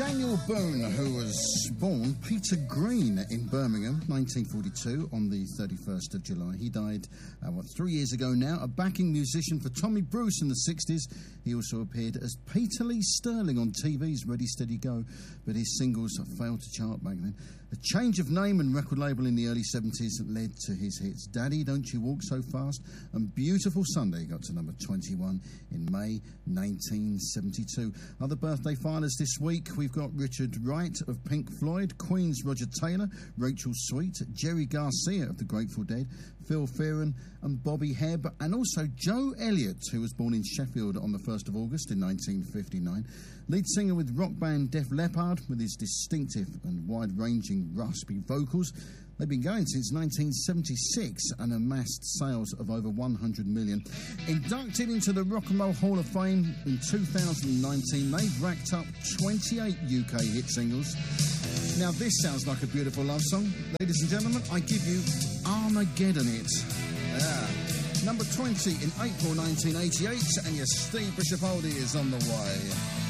Daniel Boone, who was born Peter Green in Birmingham, 1942, on the 31st of July. He died, 3 years ago now, a backing musician for Tommy Bruce in the 60s. He also appeared as Peter Lee Sterling on TV's Ready, Steady, Go, but his singles failed to chart back then. A change of name and record label in the early 70s led to his hits Daddy, Don't You Walk So Fast, and Beautiful Sunday got to number 21 in May 1972. Other birthday filers this week, we've got Richard Wright of Pink Floyd, Queen's Roger Taylor, Rachel Sweet, Jerry Garcia of the Grateful Dead, Phil Fearon and Bobby Hebb, and also Joe Elliott, who was born in Sheffield on the 1st of August in 1959. Lead singer with rock band Def Leppard, with his distinctive and wide-ranging raspy vocals. They've been going since 1976 and amassed sales of over 100 million. Inducted into the Rock and Roll Hall of Fame in 2019, they've racked up 28 UK hit singles. Now this sounds like a beautiful love song. Ladies and gentlemen, I give you Armageddon It. Number 20 in April 1988, and your Steve Bishop Oldie is on the way.